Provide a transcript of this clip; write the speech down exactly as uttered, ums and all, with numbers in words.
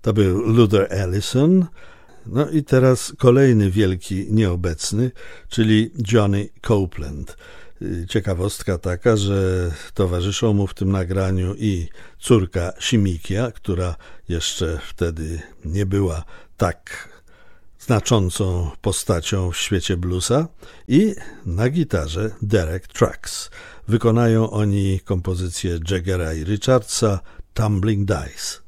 To był Luther Allison. No i teraz kolejny wielki nieobecny, czyli Johnny Copeland. Ciekawostka taka, że towarzyszą mu w tym nagraniu i córka Shimikia, która jeszcze wtedy nie była tak znaczącą postacią w świecie bluesa, i na gitarze Derek Trucks. Wykonają oni kompozycję Jaggera i Richardsa Tumbling Dice.